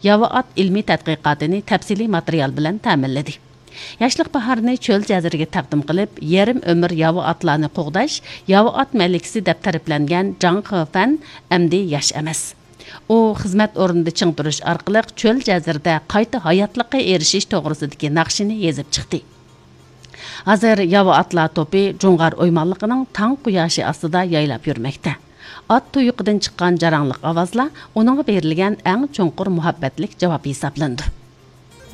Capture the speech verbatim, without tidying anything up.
yava at ilmiy tədqiqatını təfsili material bilan ta'minladi. Yaşlıq baharını çöl cəziriga taqdim qilib, yarim ömür yava atlarni qo'g'dash yava at malikasi deb ta'riflangan Zhang Hefan amdi yosh emas. U xizmat o'rnida ching turish orqali çöl jazirida qayta hayotlikqa erishish to'g'risidagi naqshini yezib chiqdi. Hozir yava atlar to'pi Jo'ng'ar o'ymonligining tang quyoshi ostida yaylab yurmoqda. At tuyuqidan chiqqan jarangliq ovozlar uningga berilgan eng cho'nqur muhabbatlik javob hisoblandi.